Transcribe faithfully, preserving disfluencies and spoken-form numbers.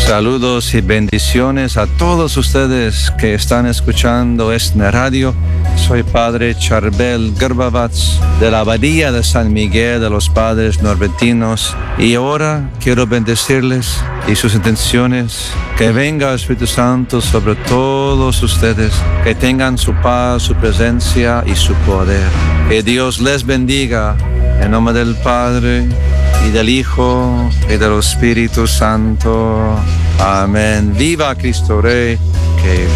Saludos y bendiciones a todos ustedes que están escuchando esta radio. Soy Padre Charbel Garbavats de la Abadía de San Miguel de los Padres Norbertinos y ahora quiero bendecirles y sus intenciones. Que venga el Espíritu Santo sobre todos ustedes, que tengan su paz, su presencia y su poder. Que Dios les bendiga en nombre del Padre y del Hijo y del Espíritu Santo. Amén. Viva Cristo Rey. Que